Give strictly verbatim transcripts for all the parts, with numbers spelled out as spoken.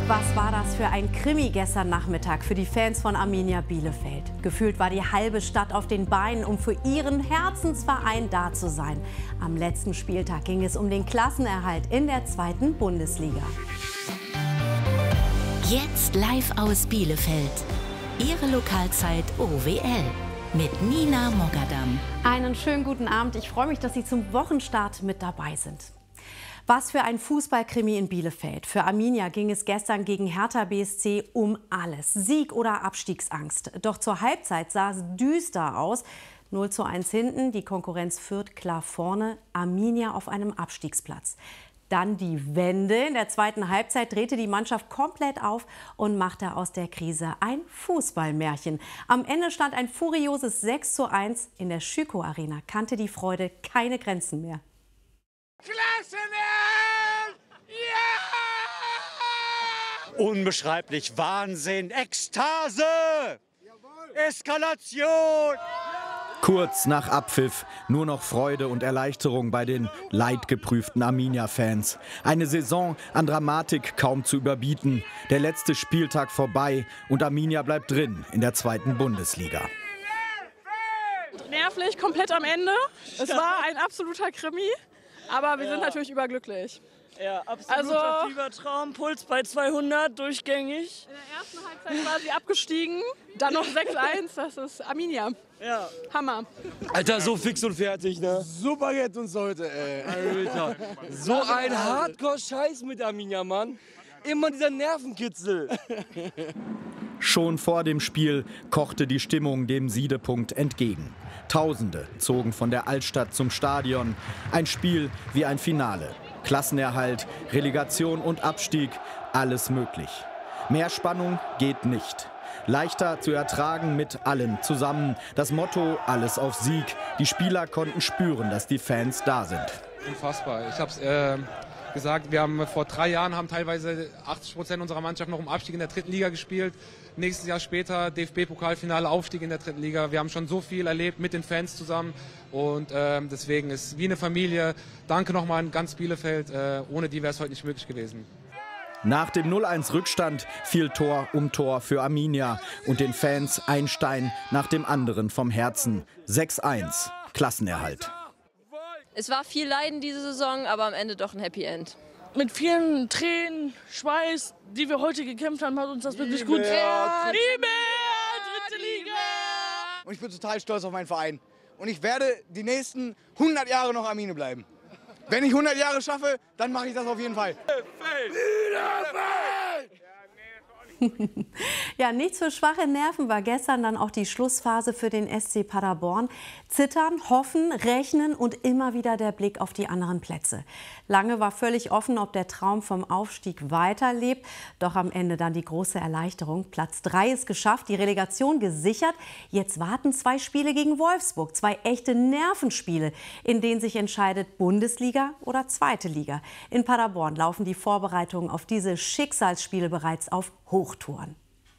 Was war das für ein Krimi gestern Nachmittag für die Fans von Arminia Bielefeld? Gefühlt war die halbe Stadt auf den Beinen, um für ihren Herzensverein da zu sein. Am letzten Spieltag ging es um den Klassenerhalt in der zweiten Bundesliga. Jetzt live aus Bielefeld. Ihre Lokalzeit O W L mit Nina Mogadam. Einen schönen guten Abend. Ich freue mich, dass Sie zum Wochenstart mit dabei sind. Was für ein Fußballkrimi in Bielefeld. Für Arminia ging es gestern gegen Hertha B S C um alles. Sieg oder Abstiegsangst. Doch zur Halbzeit sah es düster aus. null zu eins hinten, die Konkurrenz Fürth klar vorne, Arminia auf einem Abstiegsplatz. Dann die Wende. In der zweiten Halbzeit drehte die Mannschaft komplett auf und machte aus der Krise ein Fußballmärchen. Am Ende stand ein furioses sechs zu eins. In der Schüko Arena kannte die Freude keine Grenzen mehr. Klassenerhalt! Ja! Unbeschreiblich, Wahnsinn, Ekstase! Eskalation! Kurz nach Abpfiff nur noch Freude und Erleichterung bei den leidgeprüften Arminia-Fans. Eine Saison an Dramatik kaum zu überbieten. Der letzte Spieltag vorbei und Arminia bleibt drin in der zweiten Bundesliga. Nervlich, komplett am Ende. Es war ein absoluter Krimi, aber wir ja. sind natürlich überglücklich. Ja, absoluter also, Fiebertraum, Puls bei zweihundert, durchgängig. In der ersten Halbzeit quasi abgestiegen, dann noch sechs eins, das ist Arminia. Ja. Hammer. Alter, so fix und fertig, ne? Super jetzt uns heute, ey. Alter, so ein Hardcore-Scheiß mit Arminia, Mann. Immer dieser Nervenkitzel. Schon vor dem Spiel kochte die Stimmung dem Siedepunkt entgegen. Tausende zogen von der Altstadt zum Stadion. Ein Spiel wie ein Finale. Klassenerhalt, Relegation und Abstieg, alles möglich. Mehr Spannung geht nicht. Leichter zu ertragen mit allen zusammen. Das Motto, alles auf Sieg. Die Spieler konnten spüren, dass die Fans da sind. Unfassbar. Ich habe es äh, gesagt, wir haben vor drei Jahren haben teilweise achtzig Prozent unserer Mannschaft noch im Abstieg in der dritten Liga gespielt. Nächstes Jahr später D F B-Pokalfinale, Aufstieg in der dritten Liga. Wir haben schon so viel erlebt mit den Fans zusammen und äh, deswegen ist es wie eine Familie. Danke nochmal an ganz Bielefeld, äh, ohne die wäre es heute nicht möglich gewesen. Nach dem null eins Rückstand fiel Tor um Tor für Arminia und den Fans ein Stein nach dem anderen vom Herzen. sechs eins, Klassenerhalt. Es war viel Leiden diese Saison, aber am Ende doch ein Happy End. Mit vielen Tränen, Schweiß, die wir heute gekämpft haben, hat uns das wirklich gut getan. Liebe dritte Liga! Und ich bin total stolz auf meinen Verein. Und ich werde die nächsten hundert Jahre noch Arminia bleiben. Wenn ich hundert Jahre schaffe, dann mache ich das auf jeden Fall. Ja, nichts für schwache Nerven war gestern dann auch die Schlussphase für den S C Paderborn. Zittern, hoffen, rechnen und immer wieder der Blick auf die anderen Plätze. Lange war völlig offen, ob der Traum vom Aufstieg weiterlebt. Doch am Ende dann die große Erleichterung. Platz drei ist geschafft, die Relegation gesichert. Jetzt warten zwei Spiele gegen Wolfsburg. Zwei echte Nervenspiele, in denen sich entscheidet Bundesliga oder zweite Liga. In Paderborn laufen die Vorbereitungen auf diese Schicksalsspiele bereits auf Hochtouren.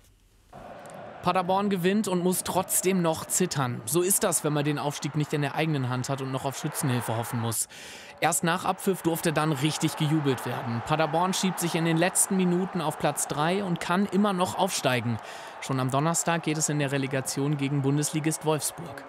Paderborn gewinnt und muss trotzdem noch zittern. So ist das, wenn man den Aufstieg nicht in der eigenen Hand hat und noch auf Schützenhilfe hoffen muss. Erst nach Abpfiff durfte dann richtig gejubelt werden. Paderborn schiebt sich in den letzten Minuten auf Platz drei und kann immer noch aufsteigen. Schon am Donnerstag geht es in der Relegation gegen Bundesligist Wolfsburg.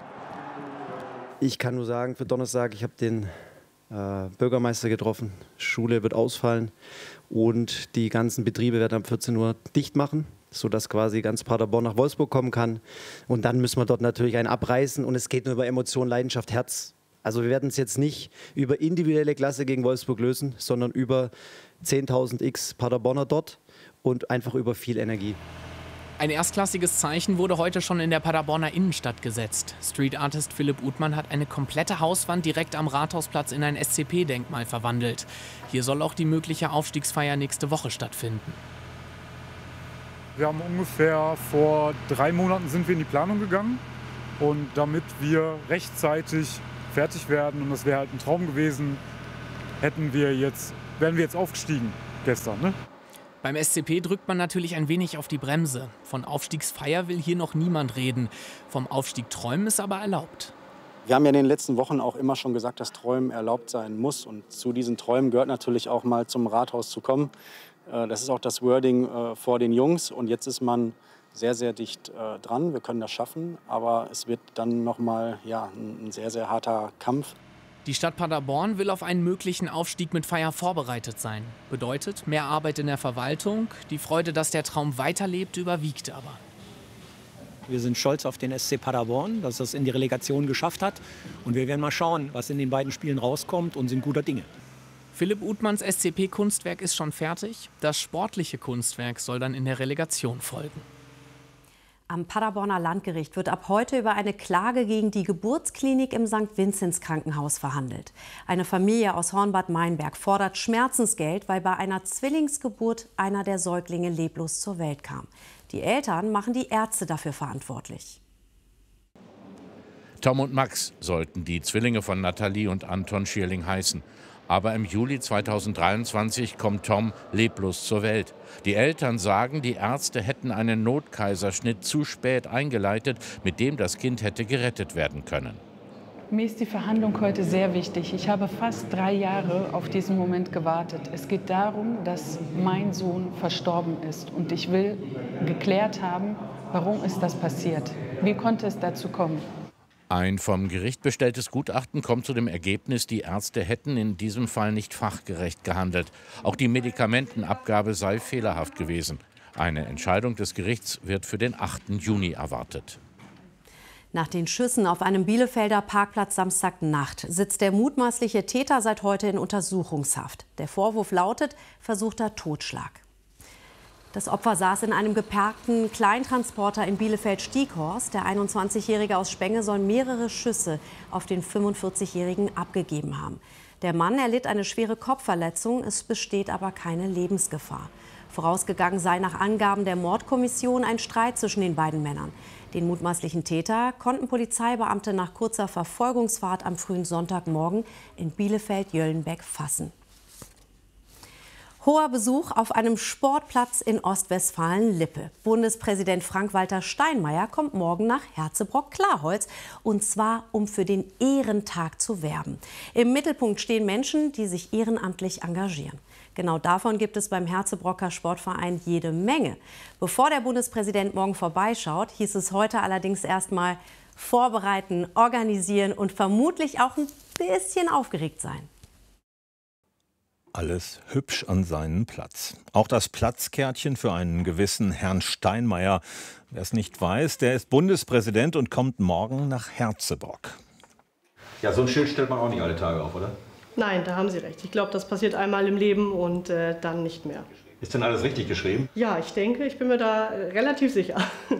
Ich kann nur sagen, für Donnerstag, ich habe den äh, Bürgermeister getroffen. Schule wird ausfallen und die ganzen Betriebe werden ab vierzehn Uhr dicht machen, sodass quasi ganz Paderborn nach Wolfsburg kommen kann. Und dann müssen wir dort natürlich einen abreißen und es geht nur über Emotion, Leidenschaft, Herz. Also wir werden es jetzt nicht über individuelle Klasse gegen Wolfsburg lösen, sondern über zehntausend x Paderborner dort und einfach über viel Energie. Ein erstklassiges Zeichen wurde heute schon in der Paderborner Innenstadt gesetzt. Street Artist Philipp Uthmann hat eine komplette Hauswand direkt am Rathausplatz in ein S C P-Denkmal verwandelt. Hier soll auch die mögliche Aufstiegsfeier nächste Woche stattfinden. Wir haben ungefähr vor drei Monaten sind wir in die Planung gegangen und damit wir rechtzeitig fertig werden, und das wäre halt ein Traum gewesen, hätten wir jetzt, wären wir jetzt aufgestiegen gestern. Ne? Beim S C P drückt man natürlich ein wenig auf die Bremse. Von Aufstiegsfeier will hier noch niemand reden. Vom Aufstieg träumen ist aber erlaubt. Wir haben ja in den letzten Wochen auch immer schon gesagt, dass Träumen erlaubt sein muss. Und zu diesen Träumen gehört natürlich auch mal zum Rathaus zu kommen. Das ist auch das Wording vor den Jungs. Und jetzt ist man sehr, sehr dicht dran. Wir können das schaffen, aber es wird dann nochmal ja, ein sehr, sehr harter Kampf. Die Stadt Paderborn will auf einen möglichen Aufstieg mit Feier vorbereitet sein. Bedeutet mehr Arbeit in der Verwaltung. Die Freude, dass der Traum weiterlebt, überwiegt aber. Wir sind stolz auf den S C Paderborn, dass es in die Relegation geschafft hat. Und wir werden mal schauen, was in den beiden Spielen rauskommt, und sind guter Dinge. Philipp Uthmanns S C P-Kunstwerk ist schon fertig. Das sportliche Kunstwerk soll dann in der Relegation folgen. Am Paderborner Landgericht wird ab heute über eine Klage gegen die Geburtsklinik im Sankt Vinzenz Krankenhaus verhandelt. Eine Familie aus Hornbad Meinberg fordert Schmerzensgeld, weil bei einer Zwillingsgeburt einer der Säuglinge leblos zur Welt kam. Die Eltern machen die Ärzte dafür verantwortlich. Tom und Max sollten die Zwillinge von Nathalie und Anton Schierling heißen. Aber im Juli zweitausenddreiundzwanzig kommt Tom leblos zur Welt. Die Eltern sagen, die Ärzte hätten einen Notkaiserschnitt zu spät eingeleitet, mit dem das Kind hätte gerettet werden können. Mir ist die Verhandlung heute sehr wichtig. Ich habe fast drei Jahre auf diesen Moment gewartet. Es geht darum, dass mein Sohn verstorben ist. Und ich will geklärt haben, warum ist das passiert? Wie konnte es dazu kommen? Ein vom Gericht bestelltes Gutachten kommt zu dem Ergebnis, die Ärzte hätten in diesem Fall nicht fachgerecht gehandelt. Auch die Medikamentenabgabe sei fehlerhaft gewesen. Eine Entscheidung des Gerichts wird für den achten Juni erwartet. Nach den Schüssen auf einem Bielefelder Parkplatz Samstagnacht sitzt der mutmaßliche Täter seit heute in Untersuchungshaft. Der Vorwurf lautet versuchter Totschlag. Das Opfer saß in einem geparkten Kleintransporter in Bielefeld-Stieghorst. Der einundzwanzigjährige aus Spenge soll mehrere Schüsse auf den fünfundvierzigjährigen abgegeben haben. Der Mann erlitt eine schwere Kopfverletzung, es besteht aber keine Lebensgefahr. Vorausgegangen sei nach Angaben der Mordkommission ein Streit zwischen den beiden Männern. Den mutmaßlichen Täter konnten Polizeibeamte nach kurzer Verfolgungsfahrt am frühen Sonntagmorgen in Bielefeld-Jöllenbeck fassen. Hoher Besuch auf einem Sportplatz in Ostwestfalen-Lippe. Bundespräsident Frank-Walter Steinmeier kommt morgen nach Herzebrock-Klarholz, und zwar, um für den Ehrentag zu werben. Im Mittelpunkt stehen Menschen, die sich ehrenamtlich engagieren. Genau davon gibt es beim Herzebrocker Sportverein jede Menge. Bevor der Bundespräsident morgen vorbeischaut, hieß es heute allerdings erstmal vorbereiten, organisieren und vermutlich auch ein bisschen aufgeregt sein. Alles hübsch an seinen Platz. Auch das Platzkärtchen für einen gewissen Herrn Steinmeier. Wer es nicht weiß, der ist Bundespräsident und kommt morgen nach Herzebrock. Ja, so ein Schild stellt man auch nicht alle Tage auf, oder? Nein, da haben Sie recht. Ich glaube, das passiert einmal im Leben und äh, dann nicht mehr. Ist denn alles richtig geschrieben? Ja, ich denke, ich bin mir da relativ sicher.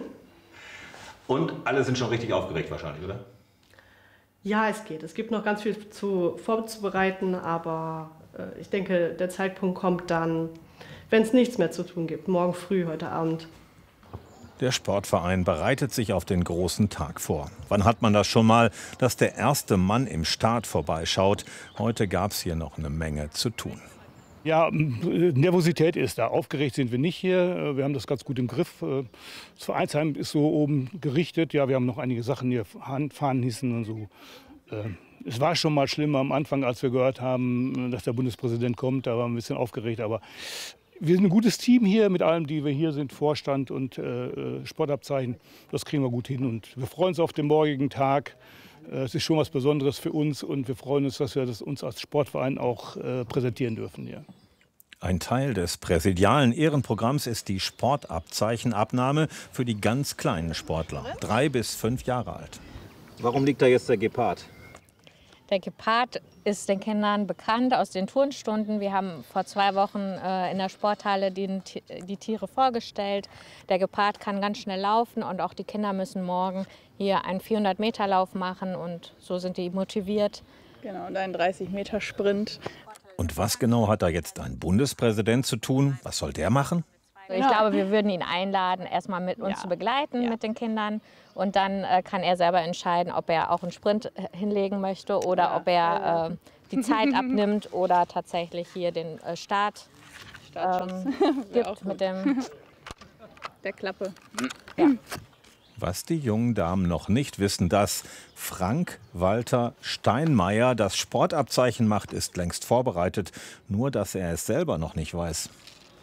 Und alle sind schon richtig aufgeregt wahrscheinlich, oder? Ja, es geht. Es gibt noch ganz viel zu vorzubereiten, aber äh, ich denke, der Zeitpunkt kommt dann, wenn es nichts mehr zu tun gibt. Morgen früh, heute Abend. Der Sportverein bereitet sich auf den großen Tag vor. Wann hat man das schon mal, dass der erste Mann im Start vorbeischaut? Heute gab es hier noch eine Menge zu tun. Ja, Nervosität ist da. Aufgeregt sind wir nicht hier. Wir haben das ganz gut im Griff. Das Vereinsheim ist so oben gerichtet. Ja, wir haben noch einige Sachen hier, Fahnenhissen und so. Es war schon mal schlimmer am Anfang, als wir gehört haben, dass der Bundespräsident kommt. Da waren wir ein bisschen aufgeregt. Aber wir sind ein gutes Team hier mit allem, die wir hier sind, Vorstand und äh, Sportabzeichen. Das kriegen wir gut hin und wir freuen uns auf den morgigen Tag. Äh, es ist schon was Besonderes für uns und wir freuen uns, dass wir das uns als Sportverein auch äh, präsentieren dürfen hier. Ein Teil des präsidialen Ehrenprogramms ist die Sportabzeichenabnahme für die ganz kleinen Sportler, drei bis fünf Jahre alt. Warum liegt da jetzt der Gepard? Der Gepard ist den Kindern bekannt aus den Turnstunden. Wir haben vor zwei Wochen äh, in der Sporthalle die, die Tiere vorgestellt. Der Gepard kann ganz schnell laufen und auch die Kinder müssen morgen hier einen vierhundert Meter Lauf machen und so sind die motiviert. Genau, und einen dreißig Meter Sprint. Und was genau hat da jetzt ein Bundespräsident zu tun? Was soll der machen? Ich glaube, wir würden ihn einladen, erstmal mit uns ja. zu begleiten, ja. mit den Kindern. Und dann äh, kann er selber entscheiden, ob er auch einen Sprint hinlegen möchte oder ja. ob er äh, die Zeit abnimmt oder tatsächlich hier den äh, Start ähm, gibt mit dem der Klappe. Ja. Was die jungen Damen noch nicht wissen, dass Frank-Walter Steinmeier das Sportabzeichen macht, ist längst vorbereitet. Nur, dass er es selber noch nicht weiß.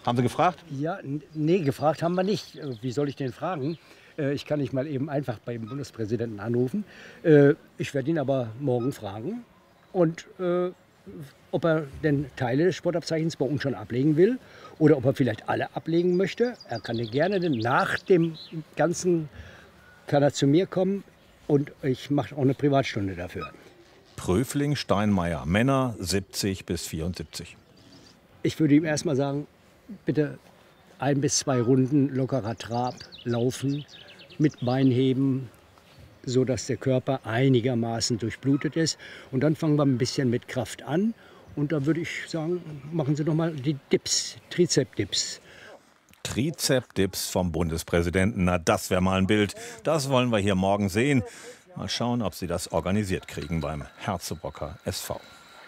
Haben Sie gefragt? Ja, nee, gefragt haben wir nicht. Wie soll ich den fragen? Ich kann nicht mal eben einfach beim Bundespräsidenten anrufen. Ich werde ihn aber morgen fragen. Und äh, ob er denn Teile des Sportabzeichens bei uns schon ablegen will oder ob er vielleicht alle ablegen möchte. Er kann gerne nach dem Ganzen kann er zu mir kommen und ich mache auch eine Privatstunde dafür. Pröfling, Steinmeier, Männer siebzig bis vierundsiebzig. Ich würde ihm erstmal sagen, bitte ein bis zwei Runden lockerer Trab, laufen, mit Beinheben, so dass der Körper einigermaßen durchblutet ist. Und dann fangen wir ein bisschen mit Kraft an. Und da würde ich sagen, machen Sie doch mal die Dips, Trizep-Dips. Trizep-Dips vom Bundespräsidenten, na das wäre mal ein Bild. Das wollen wir hier morgen sehen. Mal schauen, ob Sie das organisiert kriegen beim Herzebrocker S V.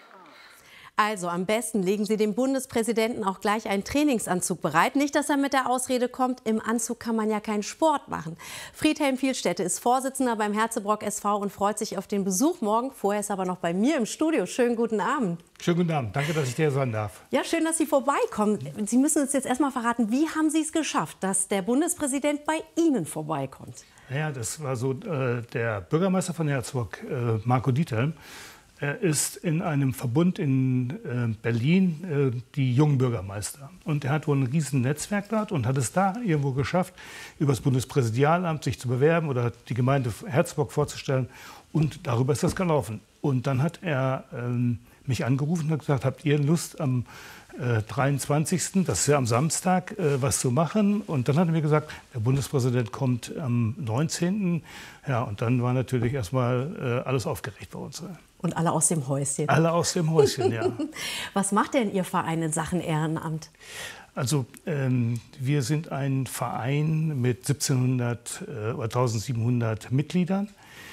Also am besten legen Sie dem Bundespräsidenten auch gleich einen Trainingsanzug bereit. Nicht, dass er mit der Ausrede kommt, im Anzug kann man ja keinen Sport machen. Friedhelm Vielstädte ist Vorsitzender beim Herzebrock S V und freut sich auf den Besuch morgen. Vorher ist er aber noch bei mir im Studio. Schönen guten Abend. Schönen guten Abend. Danke, dass ich hier sein darf. Ja, schön, dass Sie vorbeikommen. Sie müssen uns jetzt erst mal verraten, wie haben Sie es geschafft, dass der Bundespräsident bei Ihnen vorbeikommt? Ja, das war so äh, der Bürgermeister von Herzebrock, äh, Marco Diethelm. Er ist in einem Verbund in äh, Berlin äh, die jungen Bürgermeister. Und er hat wohl ein riesen Netzwerk dort und hat es da irgendwo geschafft, über das Bundespräsidialamt sich zu bewerben oder die Gemeinde Herzebrock vorzustellen. Und darüber ist das gelaufen. Und dann hat er ähm, mich angerufen und hat gesagt, habt ihr Lust am äh, dreiundzwanzigsten, das ist ja am Samstag, äh, was zu machen? Und dann hat er mir gesagt, der Bundespräsident kommt am neunzehnten Ja, und dann war natürlich erstmal äh, alles aufgeregt bei uns. Und alle aus dem Häuschen. Alle aus dem Häuschen, ja. Was macht denn Ihr Verein in Sachen Ehrenamt? Also ähm, wir sind ein Verein mit siebzehnhundert äh, oder eintausendsiebenhundert Mitgliedern.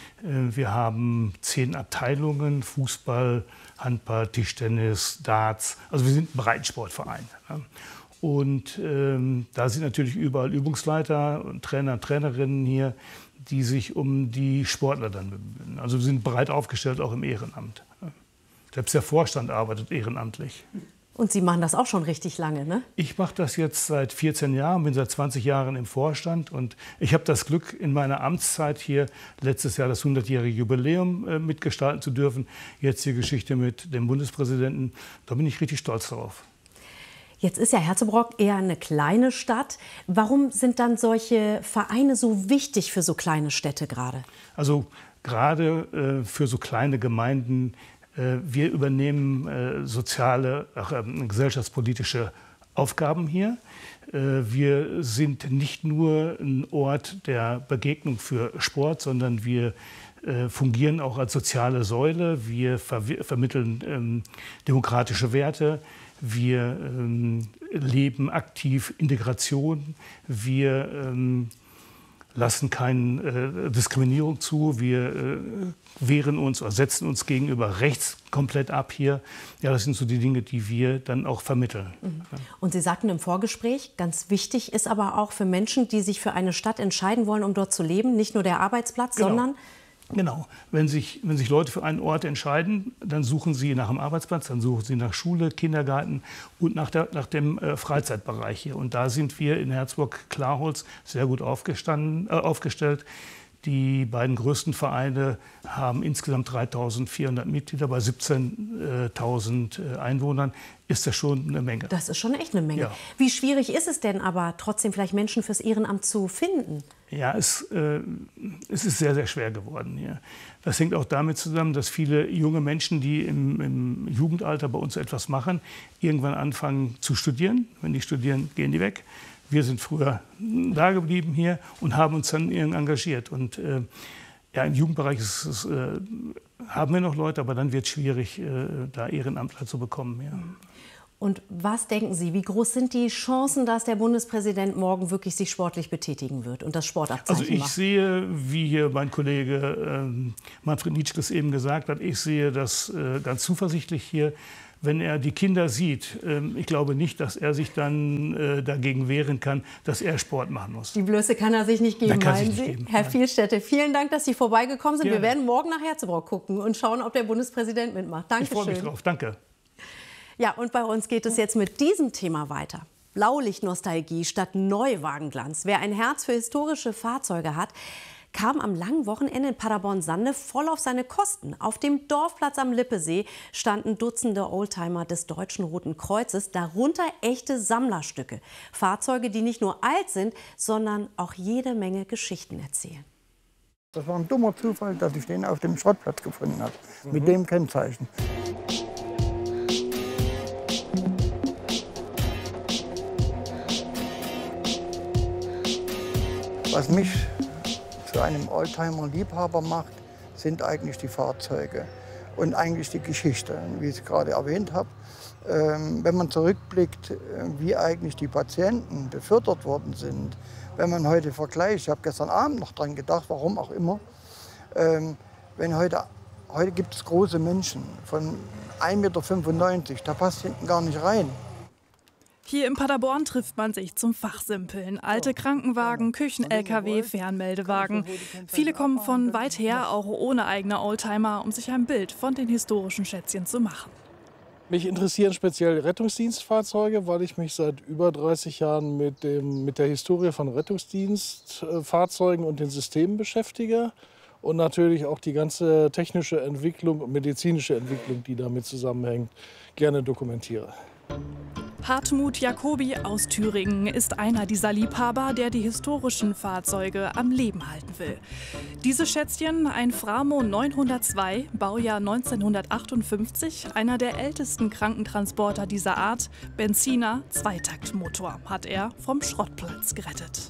Äh, wir haben zehn Abteilungen, Fußball, Handball, Tischtennis, Darts. Also wir sind ein Breitensportverein. Ja. Und ähm, da sind natürlich überall Übungsleiter und Trainer und Trainerinnen hier, die sich um die Sportler dann bemühen. Also wir sind breit aufgestellt, auch im Ehrenamt. Selbst der Vorstand arbeitet ehrenamtlich. Und Sie machen das auch schon richtig lange, ne? Ich mache das jetzt seit vierzehn Jahren, bin seit zwanzig Jahren im Vorstand. Und ich habe das Glück, in meiner Amtszeit hier letztes Jahr das hundertjährige Jubiläum äh, mitgestalten zu dürfen. Jetzt die Geschichte mit dem Bundespräsidenten. Da bin ich richtig stolz drauf. Jetzt ist ja Herzebrock eher eine kleine Stadt. Warum sind dann solche Vereine so wichtig für so kleine Städte gerade? Also gerade äh, für so kleine Gemeinden. Äh, wir übernehmen äh, soziale, äh, gesellschaftspolitische Aufgaben hier. Äh, wir sind nicht nur ein Ort der Begegnung für Sport, sondern wir äh, fungieren auch als soziale Säule. Wir ver vermitteln ähm, demokratische Werte. Wir ähm, leben aktiv Integration, wir ähm, lassen keine äh, Diskriminierung zu, wir äh, wehren uns oder setzen uns gegenüber rechts komplett ab hier. Ja, das sind so die Dinge, die wir dann auch vermitteln. Mhm. Und Sie sagten im Vorgespräch, ganz wichtig ist aber auch für Menschen, die sich für eine Stadt entscheiden wollen, um dort zu leben, nicht nur der Arbeitsplatz, genau. sondern... Genau. Wenn sich, wenn sich Leute für einen Ort entscheiden, dann suchen sie nach dem Arbeitsplatz, dann suchen sie nach Schule, Kindergarten und nach, der, nach dem äh, Freizeitbereich hier. Und da sind wir in Herzburg-Klarholz sehr gut aufgestanden, äh, aufgestellt. Die beiden größten Vereine haben insgesamt dreitausendvierhundert Mitglieder. Bei siebzehntausend Einwohnern ist das schon eine Menge. Das ist schon echt eine Menge. Ja. Wie schwierig ist es denn aber trotzdem vielleicht Menschen fürs Ehrenamt zu finden? Ja, es, äh, es ist sehr, sehr schwer geworden hier. Das hängt auch damit zusammen, dass viele junge Menschen, die im, im Jugendalter bei uns etwas machen, irgendwann anfangen zu studieren. Wenn die studieren, gehen die weg. Wir sind früher da geblieben hier und haben uns dann engagiert. Und äh, ja, im Jugendbereich ist es, äh, haben wir noch Leute, aber dann wird es schwierig, äh, da Ehrenamtler zu bekommen. Ja. Und was denken Sie, wie groß sind die Chancen, dass der Bundespräsident morgen wirklich sich sportlich betätigen wird und das Sportabzeichen Also ich macht? sehe, wie hier mein Kollege ähm, Manfred Nitschke es eben gesagt hat, ich sehe das äh, ganz zuversichtlich hier. Wenn er die Kinder sieht, ähm, ich glaube nicht, dass er sich dann äh, dagegen wehren kann, dass er Sport machen muss. Die Blöße kann er sich nicht geben, kann meinen sich nicht Sie? geben, Herr nein. Vielstädte, vielen Dank, dass Sie vorbeigekommen sind. Gerne. Wir werden morgen nach Herzebrock gucken und schauen, ob der Bundespräsident mitmacht. Dankeschön. Ich freue mich drauf. Danke. Ja, und bei uns geht es jetzt mit diesem Thema weiter. Blaulichtnostalgie statt Neuwagenglanz. Wer ein Herz für historische Fahrzeuge hat, kam am langen Wochenende in Paderborn-Sande voll auf seine Kosten. Auf dem Dorfplatz am Lippesee standen Dutzende Oldtimer des Deutschen Roten Kreuzes, darunter echte Sammlerstücke. Fahrzeuge, die nicht nur alt sind, sondern auch jede Menge Geschichten erzählen. Das war ein dummer Zufall, dass ich den auf dem Schrottplatz gefunden habe, mhm. mit dem Kennzeichen. Was mich zu einem Oldtimer-Liebhaber macht, sind eigentlich die Fahrzeuge und eigentlich die Geschichte, wie ich es gerade erwähnt habe. Ähm, wenn man zurückblickt, wie eigentlich die Patienten befördert worden sind, wenn man heute vergleicht, ich habe gestern Abend noch dran gedacht, warum auch immer, ähm, wenn heute, heute gibt es große Menschen von ein Meter fünfundneunzig, da passt hinten gar nicht rein. Hier in Paderborn trifft man sich zum Fachsimpeln. Alte Krankenwagen, Küchen-L K W, Fernmeldewagen. Viele kommen von weit her, auch ohne eigene Oldtimer, um sich ein Bild von den historischen Schätzchen zu machen. Mich interessieren speziell Rettungsdienstfahrzeuge, weil ich mich seit über dreißig Jahren mit, dem, mit der Historie von Rettungsdienstfahrzeugen und den Systemen beschäftige. Und natürlich auch die ganze technische Entwicklung und medizinische Entwicklung, die damit zusammenhängt, gerne dokumentiere. Hartmut Jacobi aus Thüringen ist einer dieser Liebhaber, der die historischen Fahrzeuge am Leben halten will. Diese Schätzchen, ein Framo neunhundertzwei, Baujahr neunzehnhundertachtundfünfzig, einer der ältesten Krankentransporter dieser Art, Benziner, Zweitaktmotor, hat er vom Schrottplatz gerettet.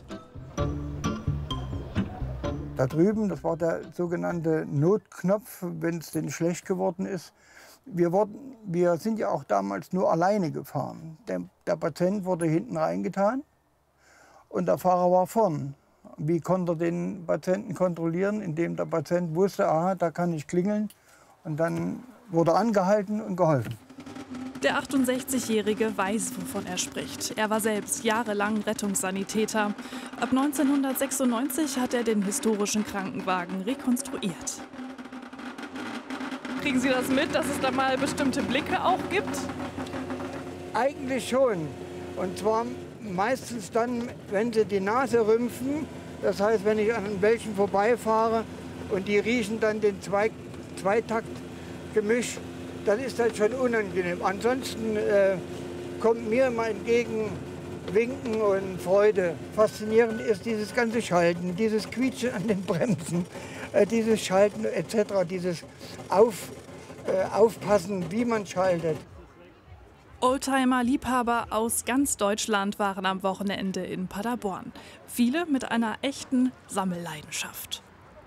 Da drüben, das war der sogenannte Notknopf, wenn es denn schlecht geworden ist. Wir, wurden, wir sind ja auch damals nur alleine gefahren. Der, der Patient wurde hinten reingetan und der Fahrer war vorn. Wie konnte er den Patienten kontrollieren? Indem der Patient wusste, aha, da kann ich klingeln. Und dann wurde angehalten und geholfen. Der achtundsechzigjährige weiß, wovon er spricht. Er war selbst jahrelang Rettungssanitäter. Ab neunzehnhundertsechsundneunzig hat er den historischen Krankenwagen rekonstruiert. Kriegen Sie das mit, dass es da mal bestimmte Blicke auch gibt? Eigentlich schon. Und zwar meistens dann, wenn sie die Nase rümpfen. Das heißt, wenn ich an welchen vorbeifahre und die riechen dann den Zwei Zweitaktgemisch, dann ist das schon unangenehm. Ansonsten äh, kommt mir immer entgegen Winken und Freude. Faszinierend ist dieses ganze Schalten, dieses Quietschen an den Bremsen. Dieses Schalten et cetera, dieses Auf, äh, Aufpassen, wie man schaltet. Oldtimer-Liebhaber aus ganz Deutschland waren am Wochenende in Paderborn. Viele mit einer echten Sammelleidenschaft.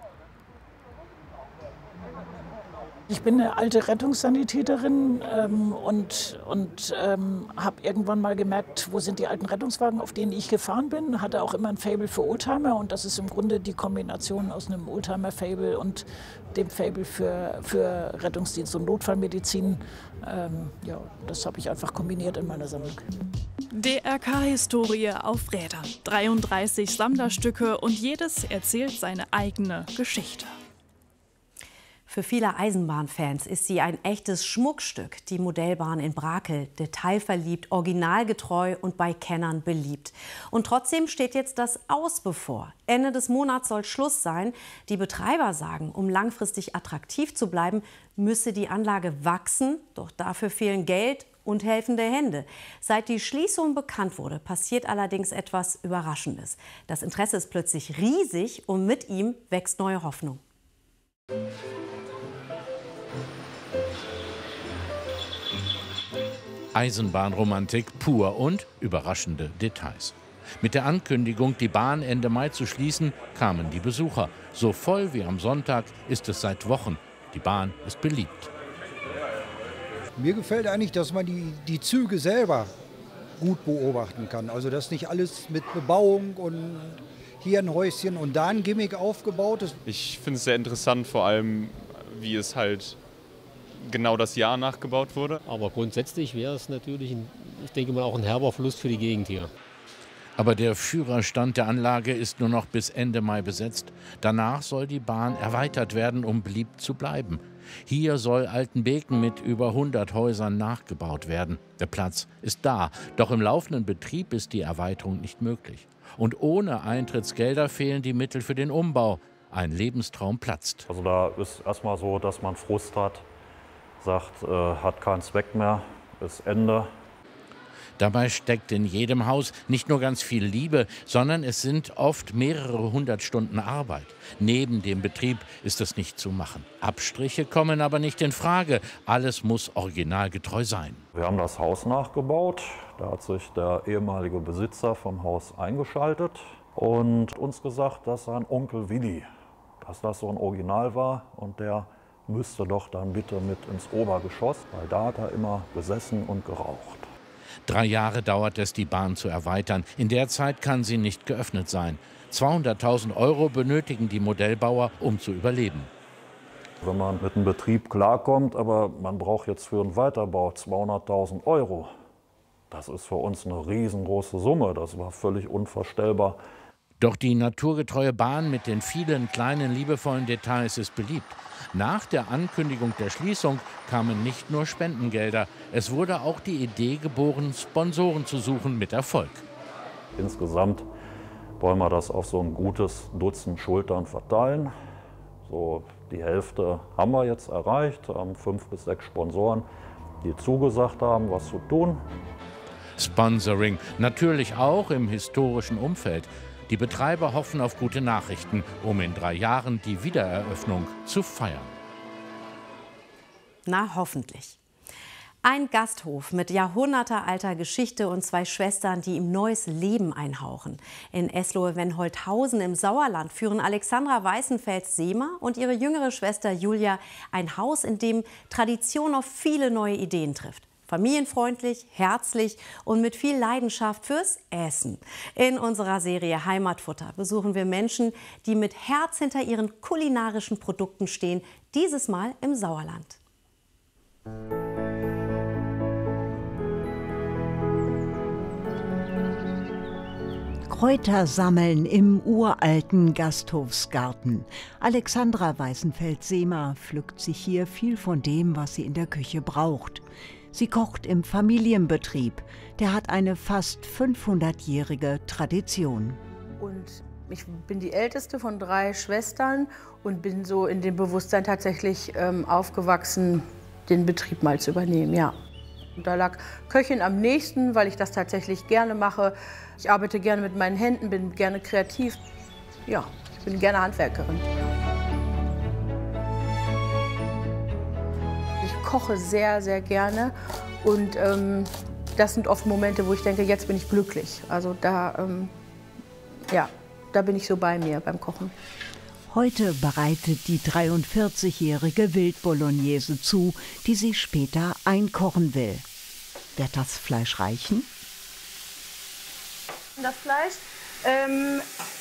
Ich bin eine alte Rettungssanitäterin ähm, und, und ähm, habe irgendwann mal gemerkt, wo sind die alten Rettungswagen, auf denen ich gefahren bin. Hatte auch immer ein Faible für Oldtimer und das ist im Grunde die Kombination aus einem Oldtimer-Faible und dem Faible für, für Rettungsdienst und Notfallmedizin. Ähm, ja, das habe ich einfach kombiniert in meiner Sammlung. D R K-Historie auf Rädern. dreiunddreißig Sammlerstücke und jedes erzählt seine eigene Geschichte. Für viele Eisenbahnfans ist sie ein echtes Schmuckstück, die Modellbahn in Brakel. Detailverliebt, originalgetreu und bei Kennern beliebt. Und trotzdem steht jetzt das Aus bevor. Ende des Monats soll Schluss sein. Die Betreiber sagen, um langfristig attraktiv zu bleiben, müsse die Anlage wachsen. Doch dafür fehlen Geld und helfende Hände. Seit die Schließung bekannt wurde, passiert allerdings etwas Überraschendes. Das Interesse ist plötzlich riesig und mit ihm wächst neue Hoffnung. Eisenbahnromantik pur und überraschende Details. Mit der Ankündigung, die Bahn Ende Mai zu schließen, kamen die Besucher. So voll wie am Sonntag ist es seit Wochen. Die Bahn ist beliebt. Mir gefällt eigentlich, dass man die, die Züge selber gut beobachten kann. Also dass nicht alles mit Bebauung und hier ein Häuschen und da ein Gimmick aufgebaut ist. Ich finde es sehr interessant, vor allem wie es halt genau das Jahr nachgebaut wurde. Aber grundsätzlich wäre es natürlich, ein, ich denke mal, auch ein herber Verlust für die Gegend hier. Aber der Führerstand der Anlage ist nur noch bis Ende Mai besetzt. Danach soll die Bahn erweitert werden, um beliebt zu bleiben. Hier soll Altenbeken mit über hundert Häusern nachgebaut werden. Der Platz ist da, doch im laufenden Betrieb ist die Erweiterung nicht möglich. Und ohne Eintrittsgelder fehlen die Mittel für den Umbau. Ein Lebenstraum platzt. Also da ist erstmal so, dass man Frust hat, sagt, äh, hat keinen Zweck mehr, ist Ende. Dabei steckt in jedem Haus nicht nur ganz viel Liebe, sondern es sind oft mehrere hundert Stunden Arbeit. Neben dem Betrieb ist es nicht zu machen. Abstriche kommen aber nicht in Frage. Alles muss originalgetreu sein. Wir haben das Haus nachgebaut. Da hat sich der ehemalige Besitzer vom Haus eingeschaltet und uns gesagt, dass sein Onkel Willi, dass das so ein Original war und der müsste doch dann bitte mit ins Obergeschoss, weil da hat er immer gesessen und geraucht. Drei Jahre dauert es, die Bahn zu erweitern. In der Zeit kann sie nicht geöffnet sein. zweihunderttausend Euro benötigen die Modellbauer, um zu überleben. Wenn man mit einem Betrieb klarkommt, aber man braucht jetzt für einen Weiterbau zweihunderttausend Euro. Das ist für uns eine riesengroße Summe. Das war völlig unvorstellbar. Doch die naturgetreue Bahn mit den vielen kleinen, liebevollen Details ist beliebt. Nach der Ankündigung der Schließung kamen nicht nur Spendengelder. Es wurde auch die Idee geboren, Sponsoren zu suchen mit Erfolg. Insgesamt wollen wir das auf so ein gutes Dutzend Schultern verteilen. So die Hälfte haben wir jetzt erreicht, haben fünf bis sechs Sponsoren, die zugesagt haben, was zu tun. Sponsoring natürlich auch im historischen Umfeld. Die Betreiber hoffen auf gute Nachrichten, um in drei Jahren die Wiedereröffnung zu feiern. Na, hoffentlich. Ein Gasthof mit jahrhundertealter Geschichte und zwei Schwestern, die ihm neues Leben einhauchen. In Eslohe-Wenholthausen im Sauerland führen Alexandra Weißenfels-Sehmer und ihre jüngere Schwester Julia ein Haus, in dem Tradition auf viele neue Ideen trifft. Familienfreundlich, herzlich und mit viel Leidenschaft fürs Essen. In unserer Serie Heimatfutter besuchen wir Menschen, die mit Herz hinter ihren kulinarischen Produkten stehen, dieses Mal im Sauerland. Kräuter sammeln im uralten Gasthofsgarten. Alexandra Weißenfels-Sehmer pflückt sich hier viel von dem, was sie in der Küche braucht. Sie kocht im Familienbetrieb. Der hat eine fast fünfhundertjährige Tradition. Und ich bin die älteste von drei Schwestern und bin so in dem Bewusstsein tatsächlich ähm, aufgewachsen, den Betrieb mal zu übernehmen, ja. Und da lag Köchin am nächsten, weil ich das tatsächlich gerne mache. Ich arbeite gerne mit meinen Händen, bin gerne kreativ. Ja, ich bin gerne Handwerkerin. Ich koche sehr, sehr gerne und ähm, das sind oft Momente, wo ich denke, jetzt bin ich glücklich. Also da, ähm, ja, da bin ich so bei mir beim Kochen. Heute bereitet die dreiundvierzigjährige Wildbolognese zu, die sie später einkochen will. Wird das Fleisch reichen? Das Fleisch, ähm,